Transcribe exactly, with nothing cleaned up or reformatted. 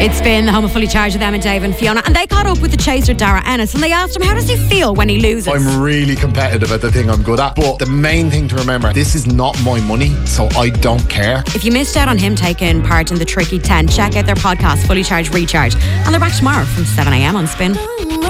It's been the home of Fully Charged with Emma, Dave and Fiona, and they caught up with the chaser Dara Ennis, and they asked him how does he feel when he loses. I'm really competitive at the thing I'm good at, but the main thing to remember, this is not my money, so I don't care. If you missed out on him taking part in the Tricky ten, check out their podcast Fully Charged Recharge, and they're back tomorrow from seven a.m. on Spin.